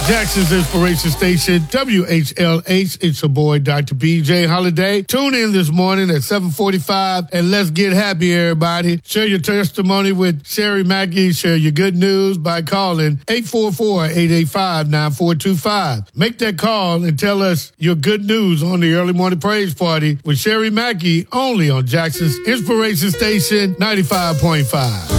Jackson's Inspiration Station, WHLH. It's your boy, Dr. BJ Holiday. Tune in this morning at 7:45 and let's get happy, everybody. Share your testimony with Sherry Mackey. Share your good news by calling 844-885-9425. Make that call and tell us your good news on the Early Morning Praise Party with Sherry Mackey only on Jackson's Inspiration Station 95.5.